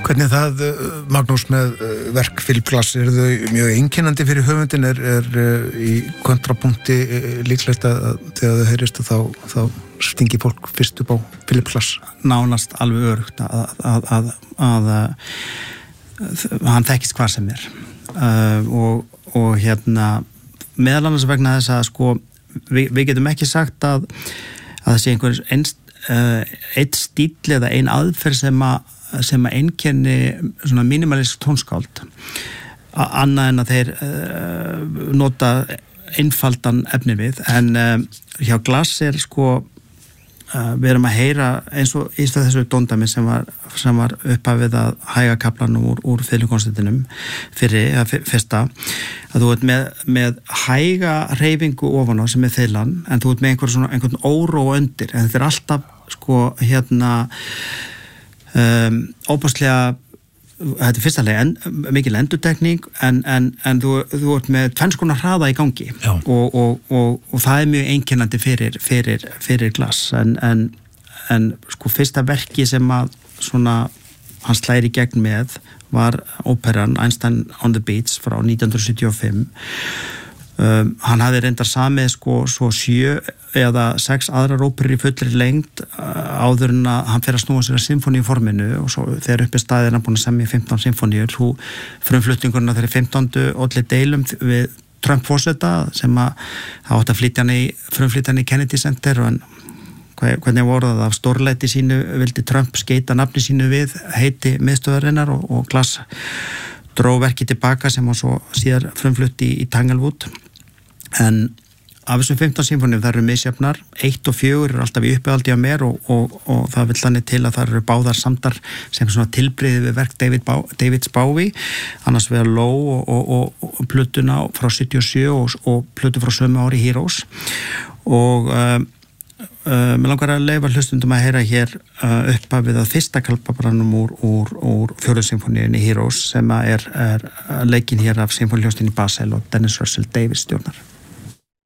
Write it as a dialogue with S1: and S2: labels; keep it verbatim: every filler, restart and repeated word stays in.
S1: Hvernig það, Magnús, með verk Philip Glass, er þau mjög einkennandi fyrir höfundin, er, er í kontrapunkti líklegt að þegar þau heyrist þá, þá stingi fólk fyrst upp á Philip Glass?
S2: Nánast alveg örugt að, að, að, að, að hann þekkist hvað sem er uh, og, og hérna meðal annars vegna þess að sko við, við getum ekki sagt að, að það sé einhver einst, uh, eitt stíll eða ein aðferð sem að sem að einkenni svona minimalísk tónskáld annað en að þeir uh, nota einfaldan efni við en uh, hjá Glass er sko uh, við erum að heyra eins og í þessu dóndæmi sem var, sem var upphafið að hæga kaplanum úr, úr fiðlukoncertinum fyrir, eða fyrsta að þú ert með, með hæga hreyfingu ofan á sem er fiðlan en þú ert með einhver svona, einhvern óró undir en þetta er alltaf sko hérna Um, óbúslega þetta er fyrstulega en, mikil endurtekning en, en, en þú, þú ert með tvenns konar hraða í gangi og, og, og, og það er mjög einkennandi fyrir, fyrir, fyrir Glass en, en, en sko fyrsta verki sem að svona hann slæri gegn með var óperan Einstein on the Beach frá nítján hundruð sjötíu og fimm um, hann hafði reyndar samið sko svo sjö eða sex aðrar óperur í fullri lengd áður en að hann fer að snúa sér að symfóníuforminu og svo þegar uppi staðir hann búin að semja fimmtán symfóníur þú frumflutningurinn að þeirri fimmtándu olli deilum við Trump forseta sem að það átti að flytja hann í frumflytja hann í Kennedy Center og hann hvernig voru það af stórlæti sínu vildi Trump skeita nafni sínu við heiti miðstöðarinnar og, og Glass dró verkið tilbaka sem hann svo síðar frumflutti í, í Tanglewood en af þessum fimmtán symfóníum það eru misjafnar, eitt og fjögur eru alltaf í uppihaldi á mér og, og, og það vill þannig til að það eru báðar samdar sem svona tilbrigði við verk David, Bá, David Bowie, annars vegar Low og, og, og, og plötuna frá sjötíu og sjö og, og plötu frá sömu ári Heroes og uh, uh, mér langar að leyfa hlustundum að heyra hér uh, upphafið að fyrsta kalpabranum úr, úr, úr fjórðu symfóníunni Heroes sem er, er leikin hér af symfóníuljónstinni Basel og Dennis Russell Davies stjórnar.